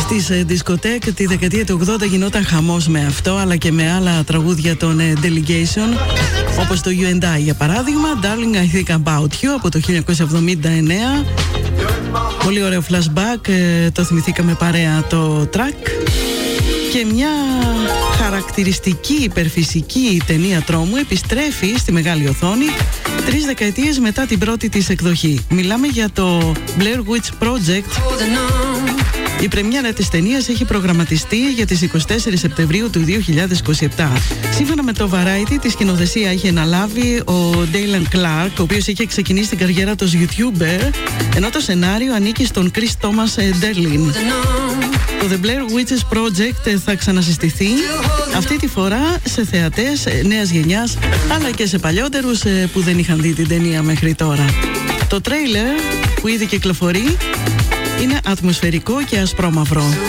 Στις δισκοτέκ τη δεκαετία του 80 γινόταν χαμός με αυτό, αλλά και με άλλα τραγούδια των Delegation, όπως το You and I για παράδειγμα, Darling I Think About You από το 1979. Πολύ ωραίο flashback, το θυμηθήκαμε παρέα το track. Και μια χαρακτηριστική υπερφυσική ταινία τρόμου επιστρέφει στη μεγάλη οθόνη 3 δεκαετίες μετά την πρώτη της εκδοχή. Μιλάμε για το Blair Witch Project. Η πρεμιέρα της ταινίας έχει προγραμματιστεί για τις 24 Σεπτεμβρίου του 2027. Σύμφωνα με το Variety, τη σκηνοθεσία έχει αναλάβει ο Dylan Clark, ο οποίος είχε ξεκινήσει την καριέρα του ως YouTuber, ενώ το σενάριο ανήκει στον Chris Thomas Derlin. Το The Blair Witches Project θα ξανασυστηθεί, αυτή τη φορά σε θεατές νέας γενιάς, αλλά και σε παλιότερους που δεν είχαν δει την ταινία μέχρι τώρα. Το τρέιλερ που ήδη κυκλοφορεί είναι ατμοσφαιρικό και ασπρόμαυρο.